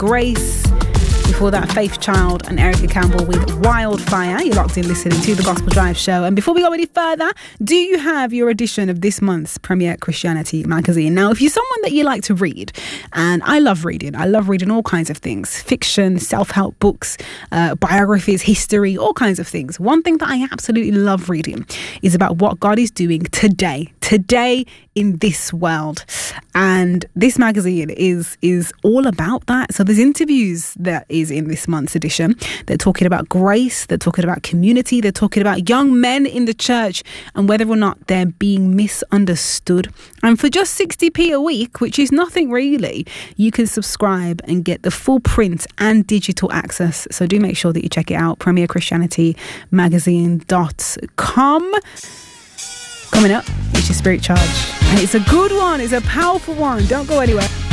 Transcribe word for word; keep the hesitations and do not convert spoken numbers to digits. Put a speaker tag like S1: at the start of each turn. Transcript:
S1: Grace. Before that, Faith Child and Erica Campbell with Wildfire. You're locked in listening to the Gospel Drive Show. And before we go any further, do you have your edition of this month's Premier Christianity magazine? Now, if you're someone that you like to read, and I love reading, I love reading all kinds of things, fiction, self-help books, uh, biographies, history, all kinds of things. One thing that I absolutely love reading is about what God is doing today, today in this world. And this magazine is is all about that. So there's interviews that is in this month's edition. They're talking about grace, they're talking about community, they're talking about young men in the church and whether or not they're being misunderstood. And for just sixty p a week, which is nothing really, you can subscribe and get the full print and digital access. So do make sure that you check it out, premier christianity magazine dot com. Coming up, it's your Spirit Charge. And it's a good one. It's a powerful one. Don't go anywhere.